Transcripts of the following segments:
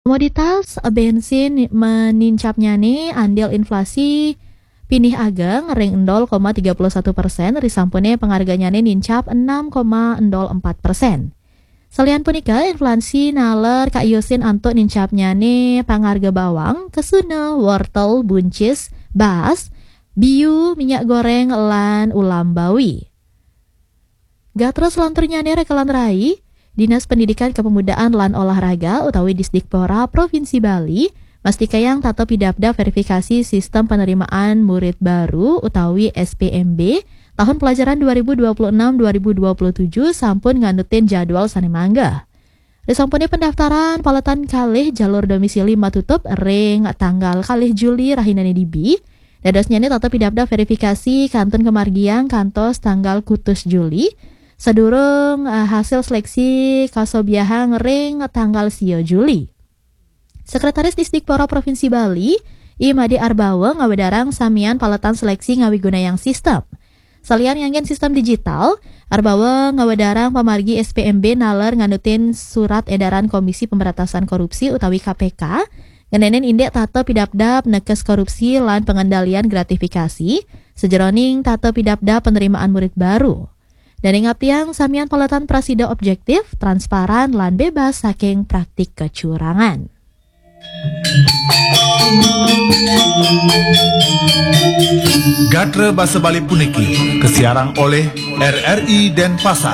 Komoditas bensin menincapnya nih andil inflasi pinih ageng ring 0,31%, risampune pengharganya nih nincap 6,04%. Salian punika inflasi naler Kak Yusin antuk nincapnya nih pangharga bawang, kesuna, wortel, buncis, bas, biu, minyak goreng, lan ulam bawi. Gatros lanturnya nih rekelan rai, Dinas Pendidikan Kepemudaan lan Olahraga utawi Disdikpora Provinsi Bali mastikayang tato pidapda verifikasi sistem penerimaan murid baru utawi SPMB tahun pelajaran 2026-2027 sampun nganutin jadwal sanemangga. Disampuni pendaftaran paletan kalih jalur domisili matutup ring tanggal kalih Juli rahinane dibi. Dadosnya ini tato pidapda verifikasi kantun kemargiang kantos tanggal kutus Juli. Sedurung hasil seleksi kasobiahang ring tanggal sio Juli. Sekretaris Disdikpora Provinsi Bali, Imade Arbawa ngawedarang samian paletan seleksi ngawigunayang sistem. Salian nganggen sistem digital, Arbawa ngawedarang pamargi SPMB naler nganutin surat edaran Komisi Pemberantasan Korupsi utawi KPK, ngenenen indek tato pidapdap nekes korupsi lan pengendalian gratifikasi, sejeroning tato pidapdap penerimaan murid baru. Dan ingat yang samian paletan prasida objektif, transparan, lan bebas saking praktik kecurangan. Gatra Basa Bali puniki kesiarang oleh RRI Denpasar.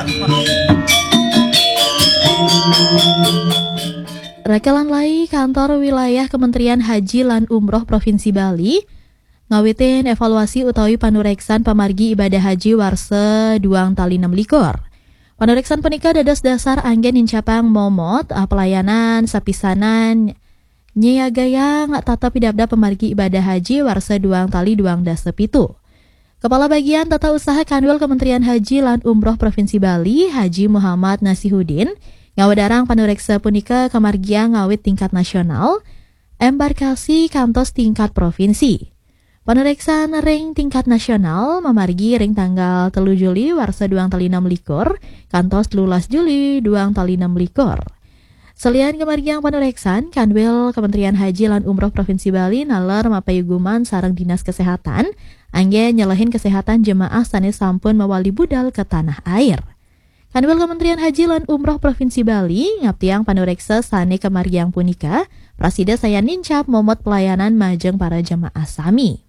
Rekelan lai kantor wilayah Kementerian Haji lan Umroh Provinsi Bali ngawitin evaluasi utawi panureksan pamargi ibadah haji warse 2/6 likur. Panureksan punika dados dasar anggen nincapang momot pelayanan sapisanan nyegayang tata pidapda pamargi ibadah haji warse 2/2 pitu. Kepala Bagian Tata Usaha Kanwil Kementerian Haji lan Umroh Provinsi Bali, Haji Muhammad Nasihudin, ngawedarang panureksa punika kamargiang ngawit tingkat nasional, embarkasi kantos tingkat provinsi. Panureksan ring tingkat nasional memargi ring tanggal 3 Juli warsa 2/6 likur, kantos 13 Juli 2/6 likur. Selian kemargiang panureksan, Kanwil Kementerian Haji lan Umroh Provinsi Bali nalar mapayuguman sareng Dinas Kesehatan, angge nyelehin kesehatan jemaah sanes sampun mawali budal ke tanah air. Kanwil Kementerian Haji lan Umroh Provinsi Bali ngaptiang panureksa sane kemargiang punika, prasida saya nincap momot pelayanan majeng para jemaah sami.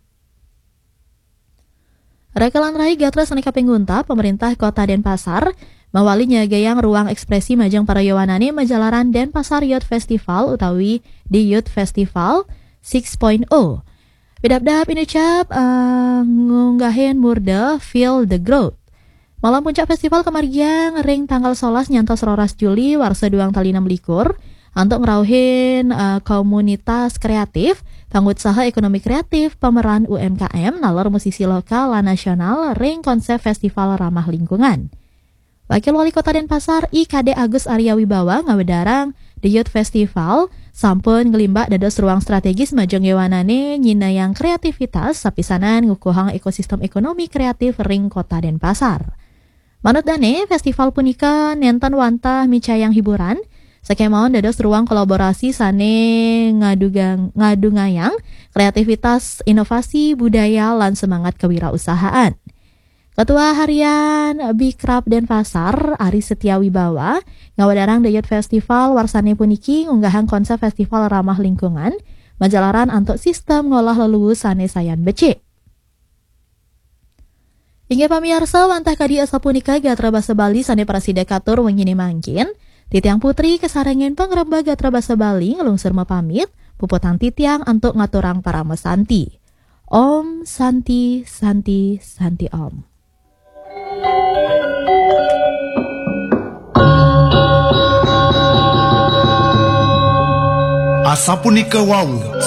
Rekelan rai gatra sanika pengunta pemerintah Kota Denpasar mawali nyagayang ruang ekspresi majeng para yawanane majalaran Denpasar Youth Festival utawi di Youth Festival 6.0. Bidapdap inucap ngunggahin murda feel the growth. Malam puncak festival kemargiang ring tanggal 11 nyantos 12 Juli warsa 2/6 likur untuk ngerauhin komunitas kreatif, pangusaha ekonomi kreatif, pemeran UMKM, nalar musisi lokal lan nasional ring konsep festival ramah lingkungan. Wakil Wali Kota Denpasar IKD Agus Arya Wibawa ngawedarang The Youth Festival sampun ngelimbak dados ruang strategis majeng yawanane nyinayang kreativitas sapisanan ngukuhang ekosistem ekonomi kreatif ring Kota Denpasar. Manut dane, festival punika nenten wantah micayang hiburan, sakemawon dados ruang kolaborasi sane ngadungayang kreativitas, inovasi, budaya, lan semangat kewirausahaan. Ketua Harian Bikrab Denpasar, Ari Setia Wibawa, ngawadarang The Youth Festival warsane puniki ngunggahan konsep festival ramah lingkungan, majalaran antuk sistem ngolah leluhur sane sayan becik. Hingga pamiarsa wantah kadi asa punika gatra basa Bali sane prasida katur wengine mangkin. Titiang Putri kesarengin pangrembag gatra basa Bali ngelungsur mapamit, puputan titiang antuk ngaturang para mesanti. Om Santi Santi Santi Om. Asa punika wau